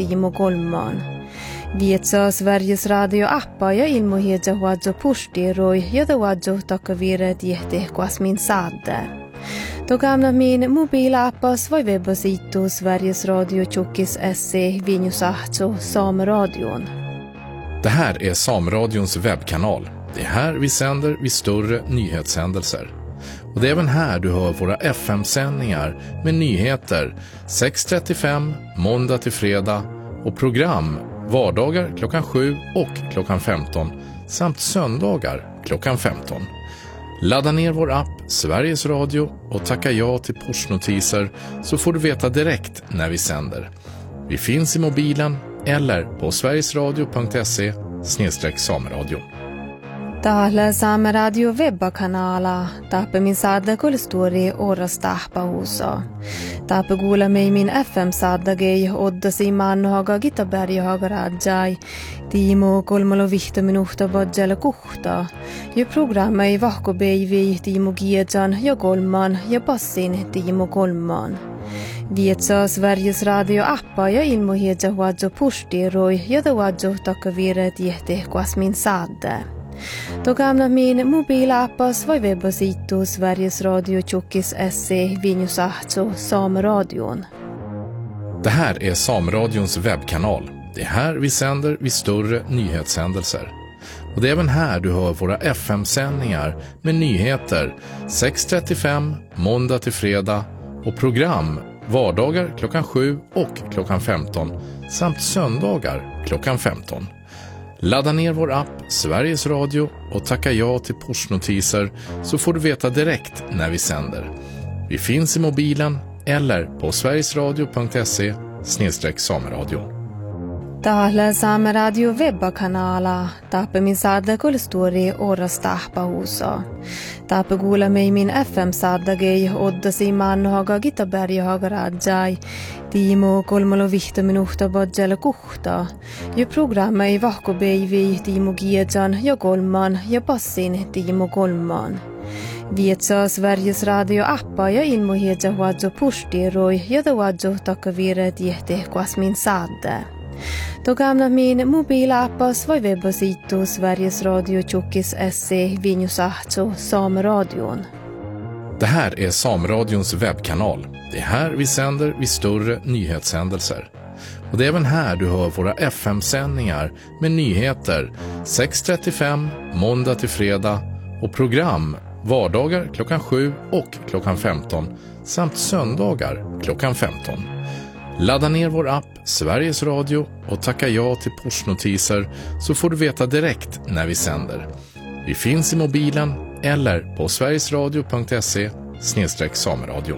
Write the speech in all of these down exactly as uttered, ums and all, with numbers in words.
Timo Kolman. Vietsa Sveriges Radio appa ja ilmohedja huadzo pustiroi, jota huadzo takavire tiehte kuasmin saadde. Togamna min mobilappas voi webbasitu Sveriges Radio Tjockis se vinjusahto Sameradion. Det här är Sameradions webbkanal. Det är här vi sänder vid större nyhetshändelser. Och det är även här du hör våra F M-sändningar med nyheter sex trettiofem måndag till fredag och program vardagar klockan sju och klockan femton samt söndagar klockan femton. Ladda ner vår app Sveriges Radio och tacka ja till pushnotiser så får du veta direkt när vi sänder. Vi finns i mobilen eller på sverigesradio punkt se snedstreck sameradio. Täällä Saameradio webbakanala tappe min saada kulstori oras tahpa huuso. Tappe kuule mei min F M-saadagei oddasi mannohaga Gitaberjahaga rajai. Timo kolmalo vihto minuhta bodjale kuhta. Ja programma ei vahko beivi Timo Giedjan ja kolman ja passin Timo kolman. Vietsa Sveriges Radio appa ja ilmohedja huadzo pustiroi jota huadzo takavire tiehte kuasmin saadde. Togamna min mobilappas voi webbasitu Sveriges Radio Tjockis se vinjusahto Sameradion. Det här är Sameradions webbkanal. Det är här vi sänder vid större nyhetshändelser. Och det är även här du hör våra F M-sändningar med nyheter sex trettiofem måndag till fredag och program vardagar klockan sju och klockan femton samt söndagar klockan femton. Ladda ner vår app Sveriges Radio och tacka ja till pushnotiser så får du veta direkt när vi sänder. Vi finns i mobilen eller på sverigesradio punkt se snedstreck sameradio. Täällä Saameradio webbakanala tappe min saada kulstori oras tahpa huuso. Tappe kuule mei min F M-saadagei oddasi mannohaga Gitaberjahaga rajai. Timo kolmalo vihto minuhta bodjale kuhta. Ja programma ei vahko beivi Timo Giedjan ja kolman ja passin Timo kolman. Vietsa Sveriges Radio appa ja ilmohedja huadzo pustiroi jota huadzo takavire tiehte kuasmin saadde. Togamna min mobilappas voi webbasitu Sveriges Radio Tjockis se vinjusahto Sameradion. Det här är Sameradions webbkanal. Det är här vi sänder vid större nyhetshändelser. Och det är även här du hör våra F M-sändningar med nyheter sex trettiofem måndag till fredag och program vardagar klockan sju och klockan femton samt söndagar klockan femton. Ladda ner vår app Sveriges Radio och tacka ja till pushnotiser så får du veta direkt när vi sänder. Vi finns i mobilen eller på sverigesradio punkt se snedstreck sameradio.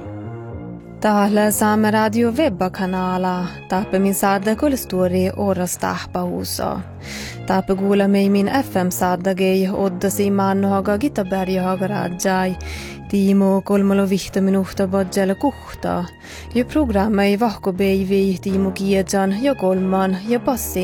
Täällä Saameradio webbakanala tappe min saada kulstori oras tahpa huuso. Tappe kuule mei min F M-saadagei oddasi mannohaga Gitaberjahaga rajai. Timo kolmalo vihto minuhta bodjale kuhta. Ja programma ei vahko beivi Timo Giedjan ja kolman ja passin